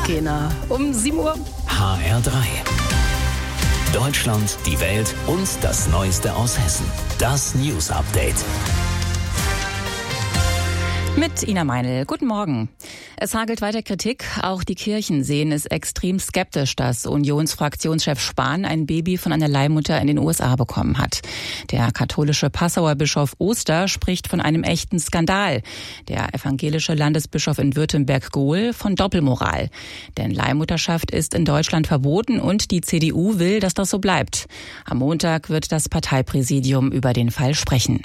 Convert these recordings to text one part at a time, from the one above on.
Fußgänger. Um 7 Uhr. HR3. Deutschland, die Welt und das Neueste aus Hessen. Das News Update. Mit Ina Meinl. Guten Morgen. Es hagelt weiter Kritik. Auch die Kirchen sehen es extrem skeptisch, dass Unionsfraktionschef Spahn ein Baby von einer Leihmutter in den USA bekommen hat. Der katholische Passauer Bischof Oster spricht von einem echten Skandal. Der evangelische Landesbischof in Württemberg-Gohl von Doppelmoral. Denn Leihmutterschaft ist in Deutschland verboten und die CDU will, dass das so bleibt. Am Montag wird das Parteipräsidium über den Fall sprechen.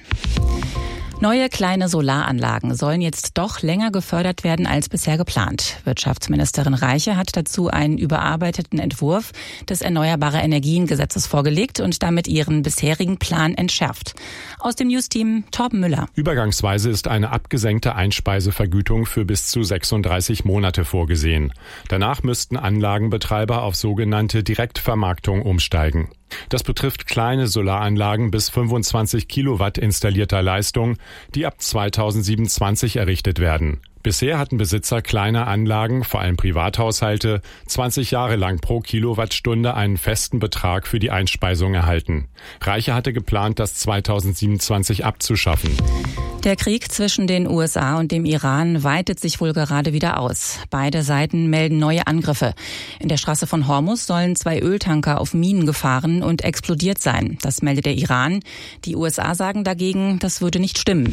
Neue kleine Solaranlagen sollen jetzt doch länger gefördert werden als bisher geplant. Wirtschaftsministerin Reiche hat dazu einen überarbeiteten Entwurf des Erneuerbare-Energien-Gesetzes vorgelegt und damit ihren bisherigen Plan entschärft. Aus dem News-Team Torben Müller. Übergangsweise ist eine abgesenkte Einspeisevergütung für bis zu 36 Monate vorgesehen. Danach müssten Anlagenbetreiber auf sogenannte Direktvermarktung umsteigen. Das betrifft kleine Solaranlagen bis 25 Kilowatt installierter Leistung, die ab 2027 errichtet werden. Bisher hatten Besitzer kleiner Anlagen, vor allem Privathaushalte, 20 Jahre lang pro Kilowattstunde einen festen Betrag für die Einspeisung erhalten. Reiche hatte geplant, das 2027 abzuschaffen. Der Krieg zwischen den USA und dem Iran weitet sich wohl gerade wieder aus. Beide Seiten melden neue Angriffe. In der Straße von Hormuz sollen 2 Öltanker auf Minen gefahren und explodiert sein. Das meldet der Iran. Die USA sagen dagegen, das würde nicht stimmen.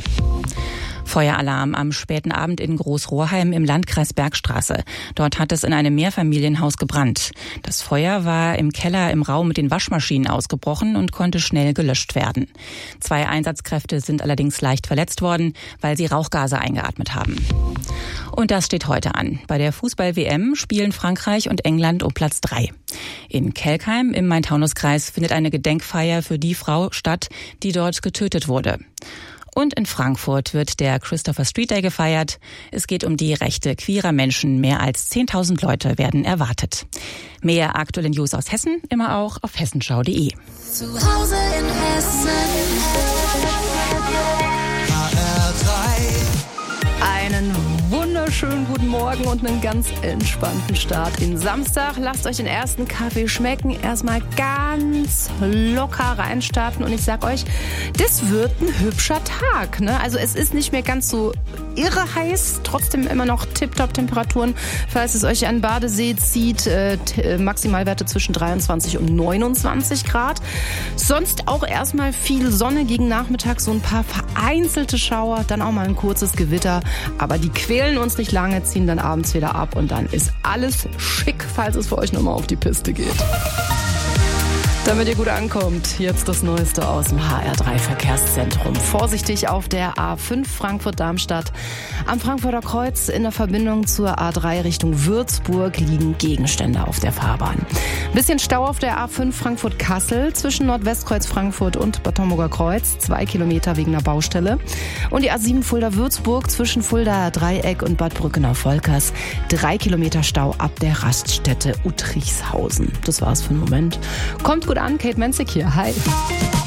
Feueralarm am späten Abend in Großrohrheim im Landkreis Bergstraße. Dort hat es in einem Mehrfamilienhaus gebrannt. Das Feuer war im Keller im Raum mit den Waschmaschinen ausgebrochen und konnte schnell gelöscht werden. 2 Einsatzkräfte sind allerdings leicht verletzt worden, weil sie Rauchgase eingeatmet haben. Und das steht heute an. Bei der Fußball-WM spielen Frankreich und England um Platz 3. In Kelkheim im Main-Taunus-Kreis findet eine Gedenkfeier für die Frau statt, die dort getötet wurde. Und in Frankfurt wird der Christopher Street Day gefeiert. Es geht um die Rechte queerer Menschen. Mehr als 10.000 Leute werden erwartet. Mehr aktuelle News aus Hessen, immer auch auf hessenschau.de. Zu Hause in Hessen. Einen wunderschönen guten Morgen und einen ganz entspannten Start in Samstag. Lasst euch den ersten Kaffee schmecken. Erstmal ganz locker reinstarten. Und ich sag euch, das wird ein hübscher Tag, ne? Also es ist nicht mehr ganz so irre heiß. Trotzdem immer noch Tip-Top-Temperaturen. Falls es euch an den Badesee zieht, Maximalwerte zwischen 23 und 29 Grad. Sonst auch erstmal viel Sonne gegen Nachmittag. So ein paar vereinzelte Schauer. Dann auch mal ein kurzes Gewitter. Aber die quälen uns nicht lange, ziehen dann abends wieder ab und dann ist alles schick, falls es für euch nochmal auf die Piste geht. Damit ihr gut ankommt, jetzt das Neueste aus dem HR3 Verkehrszentrum. Vorsichtig auf der A5 Frankfurt-Darmstadt. Am Frankfurter Kreuz in der Verbindung zur A3 Richtung Würzburg liegen Gegenstände auf der Fahrbahn. Bisschen Stau auf der A5 Frankfurt-Kassel zwischen Nordwestkreuz Frankfurt und Bad Homburger Kreuz. 2 Kilometer wegen einer Baustelle. Und die A7 Fulda-Würzburg zwischen Fuldaer Dreieck und Bad Brückenau-Volkers. 3 Kilometer Stau ab der Raststätte Uttrichshausen. Das war's für den Moment. Kommt gut an, Kate Menzig hier. Hi.